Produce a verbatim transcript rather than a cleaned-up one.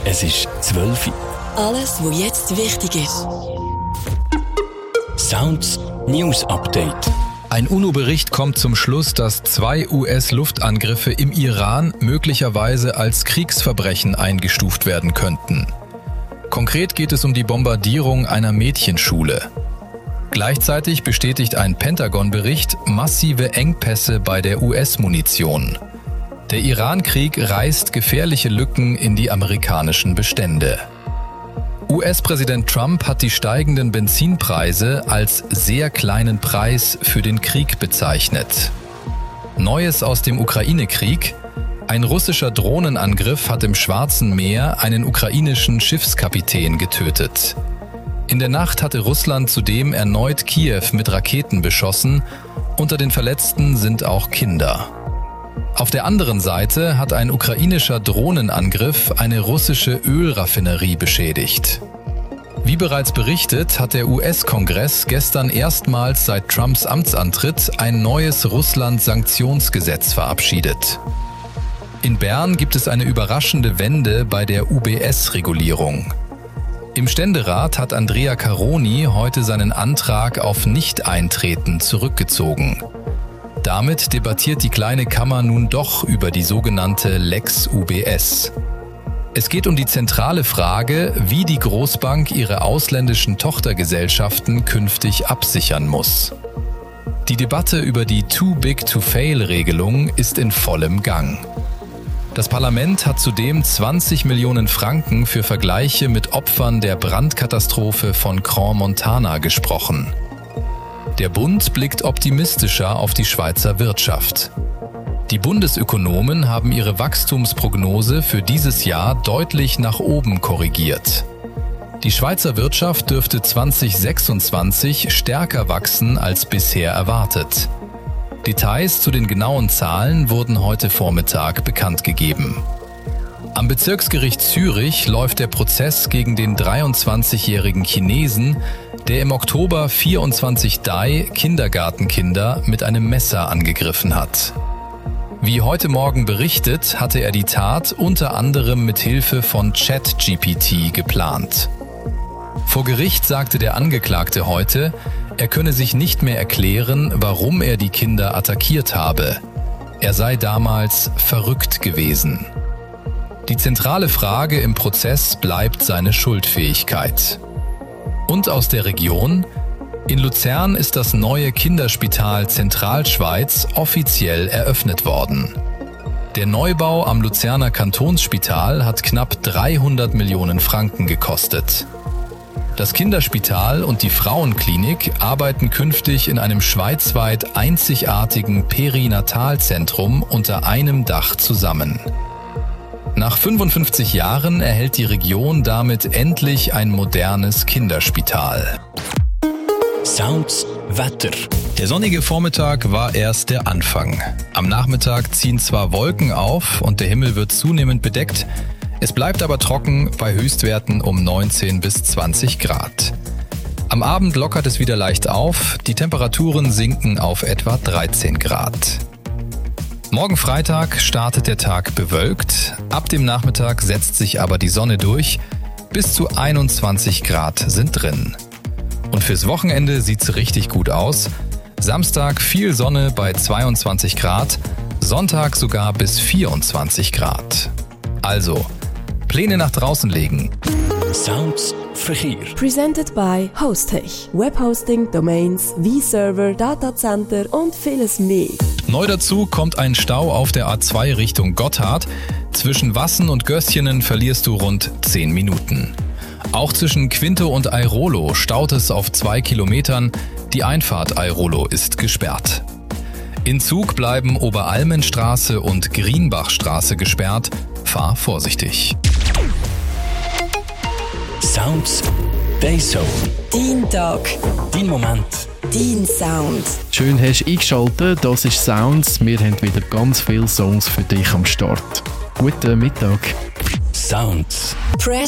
Es ist zwölf Uhr. Alles, was jetzt wichtig ist. Sounds News Update. Ein UNO-Bericht kommt zum Schluss, dass zwei U S-Luftangriffe im Iran möglicherweise als Kriegsverbrechen eingestuft werden könnten. Konkret geht es um die Bombardierung einer Mädchenschule. Gleichzeitig bestätigt ein Pentagon-Bericht massive Engpässe bei der U S-Munition. Der Iran-Krieg reißt gefährliche Lücken in die amerikanischen Bestände. U S-Präsident Trump hat die steigenden Benzinpreise als sehr kleinen Preis für den Krieg bezeichnet. Neues aus dem Ukraine-Krieg: Ein russischer Drohnenangriff hat im Schwarzen Meer einen ukrainischen Schiffskapitän getötet. In der Nacht hatte Russland zudem erneut Kiew mit Raketen beschossen. Unter den Verletzten sind auch Kinder. Auf der anderen Seite hat ein ukrainischer Drohnenangriff eine russische Ölraffinerie beschädigt. Wie bereits berichtet, hat der U S-Kongress gestern erstmals seit Trumps Amtsantritt ein neues Russland-Sanktionsgesetz verabschiedet. In Bern gibt es eine überraschende Wende bei der U B S-Regulierung. Im Ständerat hat Andrea Caroni heute seinen Antrag auf Nichteintreten zurückgezogen. Damit debattiert die Kleine Kammer nun doch über die sogenannte Lex U B S. Es geht um die zentrale Frage, wie die Großbank ihre ausländischen Tochtergesellschaften künftig absichern muss. Die Debatte über die Too-Big-to-Fail-Regelung ist in vollem Gang. Das Parlament hat zudem zwanzig Millionen Franken für Vergleiche mit Opfern der Brandkatastrophe von Crans-Montana gesprochen. Der Bund blickt optimistischer auf die Schweizer Wirtschaft. Die Bundesökonomen haben ihre Wachstumsprognose für dieses Jahr deutlich nach oben korrigiert. Die Schweizer Wirtschaft dürfte zwanzig sechsundzwanzig stärker wachsen als bisher erwartet. Details zu den genauen Zahlen wurden heute Vormittag bekannt gegeben. Am Bezirksgericht Zürich läuft der Prozess gegen den dreiundzwanzigjährigen Chinesen, der im Oktober vierundzwanzig Dai Kindergartenkinder mit einem Messer angegriffen hat. Wie heute Morgen berichtet, hatte er die Tat unter anderem mit Hilfe von ChatGPT geplant. Vor Gericht sagte der Angeklagte heute, er könne sich nicht mehr erklären, warum er die Kinder attackiert habe. Er sei damals verrückt gewesen. Die zentrale Frage im Prozess bleibt seine Schuldfähigkeit. Und aus der Region: In Luzern ist das neue Kinderspital Zentralschweiz offiziell eröffnet worden. Der Neubau am Luzerner Kantonsspital hat knapp dreihundert Millionen Franken gekostet. Das Kinderspital und die Frauenklinik arbeiten künftig in einem schweizweit einzigartigen Perinatalzentrum unter einem Dach zusammen. Nach fünfundfünfzig Jahren erhält die Region damit endlich ein modernes Kinderspital. Sounds Wetter. Der sonnige Vormittag war erst der Anfang. Am Nachmittag ziehen zwar Wolken auf und der Himmel wird zunehmend bedeckt, es bleibt aber trocken bei Höchstwerten um neunzehn bis zwanzig Grad. Am Abend lockert es wieder leicht auf, die Temperaturen sinken auf etwa dreizehn Grad. Morgen Freitag startet der Tag bewölkt, ab dem Nachmittag setzt sich aber die Sonne durch, bis zu einundzwanzig Grad sind drin. Und fürs Wochenende sieht's richtig gut aus. Samstag viel Sonne bei zweiundzwanzig Grad, Sonntag sogar bis vierundzwanzig Grad. Also, Pläne nach draußen legen. Sounds Verkehr. Presented by Hostech. Webhosting, Domains, V-Server, Datacenter und vieles mehr. Neu dazu kommt ein Stau auf der A zwei Richtung Gotthard. Zwischen Wassen und Gößchenen verlierst du rund zehn Minuten. Auch zwischen Quinto und Airolo staut es auf zwei Kilometern. Die Einfahrt Airolo ist gesperrt. In Zug bleiben Oberalmenstraße und Grienbachstraße gesperrt. Fahr vorsichtig. Sounds Dayzone. Dein Tag. Dein Moment. Dein Sound. Schön hast du eingeschaltet, das ist Sounds. Wir haben wieder ganz viele Songs für dich am Start. Guten Mittag. Sounds. Press